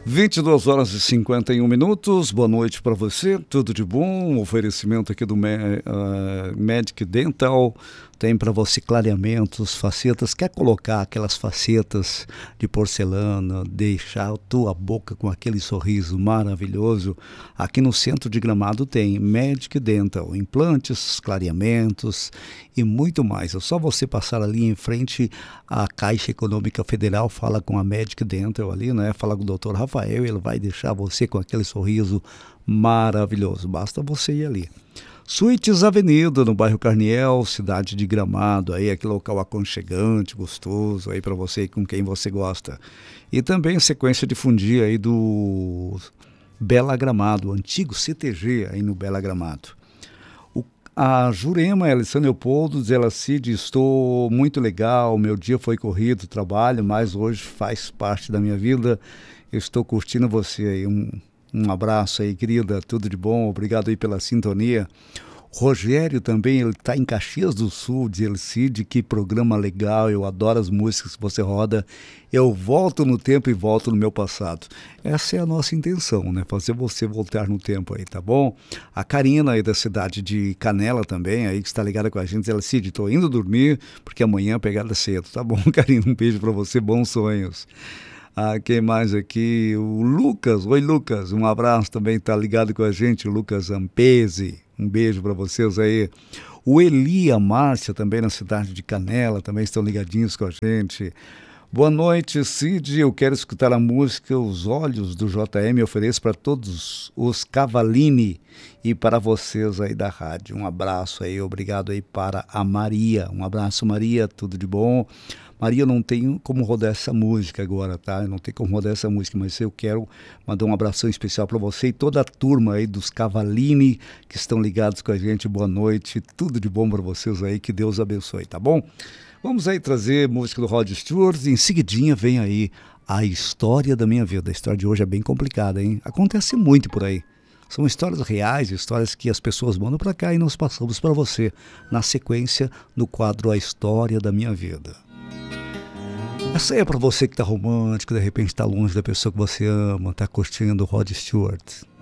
22 horas e 51 minutos, boa noite para você, tudo de bom? Um oferecimento aqui do Medic Dental, tem para você clareamentos, facetas, quer colocar aquelas facetas de porcelana, deixar a tua boca com aquele sorriso maravilhoso? Aqui no centro de Gramado tem Medic Dental, implantes, clareamentos e muito mais. É só você passar ali em frente à Caixa Econômica Federal, fala com a Medic Dental ali, né? Fala com o Dr. Rafael, ele vai deixar você com aquele sorriso maravilhoso. Basta você ir ali. Suítes Avenida, no bairro Carniel, cidade de Gramado, aí aquele local aconchegante, gostoso, aí para você e com quem você gosta. E também sequência de fundir aí do Bela Gramado, antigo CTG aí no Bela Gramado. A Jurema, Alessandro Leopoldo, diz ela, Cid, estou muito legal, meu dia foi corrido, trabalho, mas hoje faz parte da minha vida, eu estou curtindo você aí, um abraço aí, querida, tudo de bom, obrigado aí pela sintonia. Rogério também, ele está em Caxias do Sul, diz ele, Cid, que programa legal, eu adoro as músicas que você roda, eu volto no tempo e volto no meu passado. Essa é a nossa intenção, né? Fazer você voltar no tempo aí, tá bom? A Karina aí da cidade de Canela também, aí que está ligada com a gente, diz ela, Cid, estou indo dormir porque amanhã a pegada cedo, tá bom, Karina? Um beijo para você, bons sonhos. Quem mais aqui? O Lucas. Oi, Lucas. Um abraço também, tá ligado com a gente, o Lucas Ampese. Um beijo para vocês aí. O Eli e a Márcia também na cidade de Canela, também estão ligadinhos com a gente. Boa noite, Cid. Eu quero escutar a música Os Olhos do JM. Eu ofereço para todos os Cavalini e para vocês aí da rádio. Um abraço aí, obrigado aí para a Maria. Um abraço, Maria, tudo de bom. Maria, eu não tenho como rodar essa música agora, tá? Eu não tenho como rodar essa música, mas eu quero mandar um abração especial para você e toda a turma aí dos Cavalini que estão ligados com a gente. Boa noite, tudo de bom para vocês aí, que Deus abençoe, tá bom? Vamos aí trazer música do Rod Stewart, em seguidinha vem aí a história da minha vida. A história de hoje é bem complicada, hein? Acontece muito por aí. São histórias reais, histórias que as pessoas mandam para cá e nós passamos para você na sequência no quadro A História da Minha Vida. Essa aí é para você que tá romântico, de repente tá longe da pessoa que você ama, tá curtindo o Rod Stewart.